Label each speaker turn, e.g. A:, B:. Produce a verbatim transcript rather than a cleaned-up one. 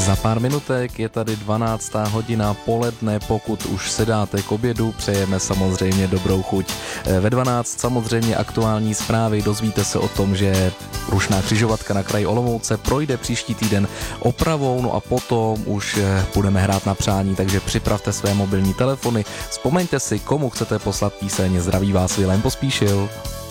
A: Za pár minutek je tady dvanáctá hodina poledne, pokud už sedáte k obědu, přejeme samozřejmě dobrou chuť. Ve dvanáct samozřejmě aktuální zprávy, dozvíte se o tom, že rušná křižovatka na kraji Olomouce projde příští týden opravou, no a potom už budeme hrát na přání, takže připravte své mobilní telefony, vzpomeňte si, komu chcete poslat píseň. Zdraví vás Vilém Pospíšil.